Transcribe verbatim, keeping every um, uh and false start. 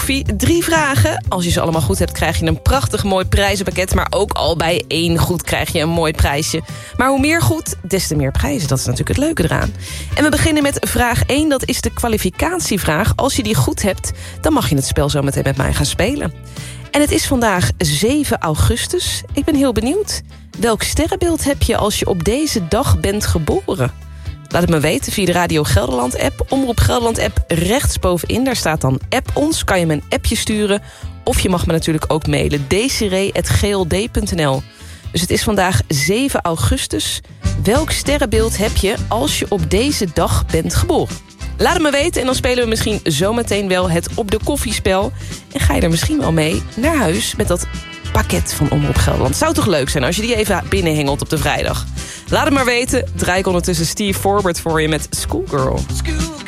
koffie. Drie vragen. Als je ze allemaal goed hebt, krijg je een prachtig mooi prijzenpakket. Maar ook al bij één goed krijg je een mooi prijsje. Maar hoe meer goed, des te meer prijzen. Dat is natuurlijk het leuke eraan. En we beginnen met vraag één. Dat is de kwalificatievraag. Als je die goed hebt, dan mag je het spel zo meteen met mij gaan spelen. En het is vandaag zeven augustus. Ik ben heel benieuwd. Welk sterrenbeeld heb je als je op deze dag bent geboren? Laat het me weten via de Radio Gelderland-app. Omroep Gelderland-app rechtsbovenin. Daar staat dan app ons. Kan je me een appje sturen. Of je mag me natuurlijk ook mailen. desiree at g l d punt n l. Dus het is vandaag zeven augustus. Welk sterrenbeeld heb je als je op deze dag bent geboren? Laat het me weten en dan spelen we misschien zometeen wel het op de koffiespel. En ga je er misschien wel mee naar huis met dat pakket van Omroep Gelderland. Zou toch leuk zijn als je die even binnenhengelt op de vrijdag. Laat het maar weten. Draai ik ondertussen Steve Forbert voor je met Schoolgirl.